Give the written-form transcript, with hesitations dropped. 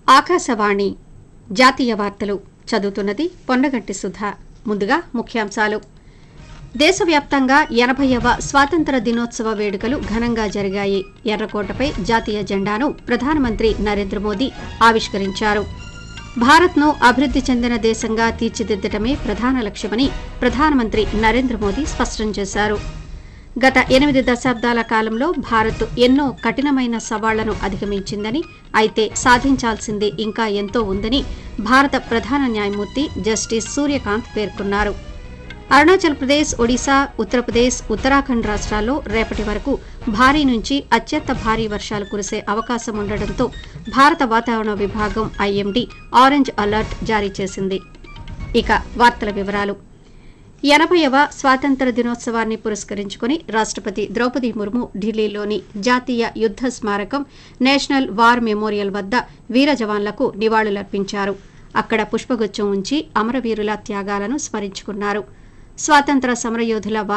ఆకాశవాణి జాతీయ వార్తలు చదువుతున్నది పొన్నగంటి సుధా. ముందుగా ముఖ్యాంశాలు. దేశవ్యాప్తంగా 80వ స్వాతంత్ర దినోత్సవ వేడుకలు ఘనంగా జరిగాయి. ఎర్రకోటపై జాతీయ జెండాను ప్రధానమంత్రి నరేంద్ర మోదీ ఆవిష్కరించారు. భారత్ను అభివృద్ధి చెందిన దేశంగా తీర్చిదిద్దటమే ప్రధాన లక్ష్యమని ప్రధానమంత్రి నరేంద్ర మోదీ స్పష్టం చేశారు. గత 8 దశాబ్దాల కాలంలో భారత్ ఎన్నో కఠినమైన సవాళ్లను అధిగమించిందని, అయితే సాధించాల్సింది ఇంకా ఎంతో ఉందని భారత ప్రధాన న్యాయమూర్తి జస్టిస్ సూర్యకాంత్ పేర్కొన్నారు. అరుణాచల్ ప్రదేశ్, ఒడిశా, ఉత్తరప్రదేశ్, ఉత్తరాఖండ్ రాష్ట్రాల్లో రేపటి వరకు భారీ నుంచి అత్యంత భారీ వర్షాలు కురిసే అవకాశం ఉండడంతో భారత వాతావరణ విభాగం ఐఎండీ ఆరెంజ్ అలర్ట్ జారీ చేసింది. ఇక వార్తల వివరాలు. 80వ స్వాతంత్ర దినోత్సవాన్ని పురస్కరించుకుని రాష్టపతి ద్రౌపది ముర్ము ఢిల్లీలోని జాతీయ యుద్ద స్మారకం నేషనల్ వార్ మెమోరియల్ వద్ద వీర జవాన్లకు నివాళులర్పించారు. అక్కడ పుష్పగుచ్చం ఉంచి అమరవీరుల త్యాగాలను స్మరించుకున్నారు. స్వాతంత్ర సమరయోధుల